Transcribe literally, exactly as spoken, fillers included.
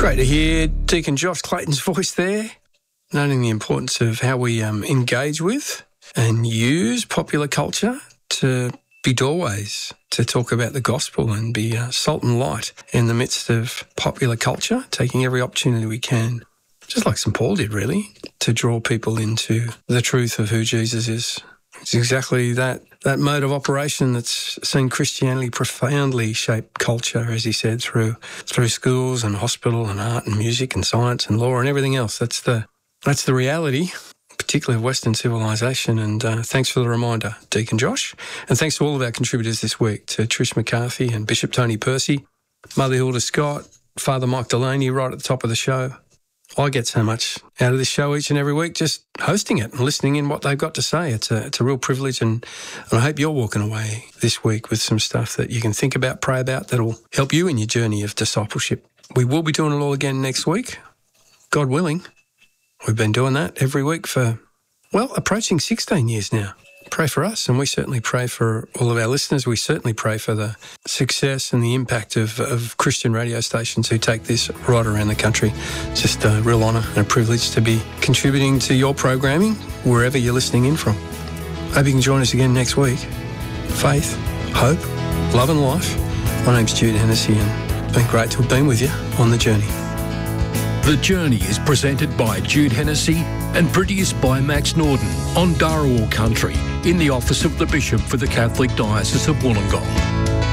Great to hear Deacon Josh Clayton's voice there, noting the importance of how we um, engage with and use popular culture to be doorways to talk about the gospel and be uh, salt and light in the midst of popular culture, taking every opportunity we can, just like Saint Paul did, really, to draw people into the truth of who Jesus is. It's exactly that that mode of operation that's seen Christianity profoundly shape culture, as he said, through through schools and hospital and art and music and science and law and everything else. That's the that's the reality, particularly of Western civilization. And uh, thanks for the reminder, Deacon Josh. And thanks to all of our contributors this week, to Trish McCarthy and Bishop Tony Percy, Mother Hilda Scott, Father Mike Delaney right at the top of the show. I get so much out of this show each and every week just hosting it and listening in what they've got to say. It's a, it's a real privilege, and, and I hope you're walking away this week with some stuff that you can think about, pray about, that'll help you in your journey of discipleship. We will be doing it all again next week, God willing. We've been doing that every week for, well, approaching sixteen years now. Pray for us, and we certainly pray for all of our listeners. We certainly pray for the success and the impact of, of Christian radio stations who take this right around the country. It's just a real honour and a privilege to be contributing to your programming wherever you're listening in from. Hope you can join us again next week. Faith, hope, love and life. My name's Jude Hennessy, and it's been great to have been with you on the journey. The Journey is presented by Jude Hennessy and produced by Max Norden on Dharawal Country in the office of the Bishop for the Catholic Diocese of Wollongong.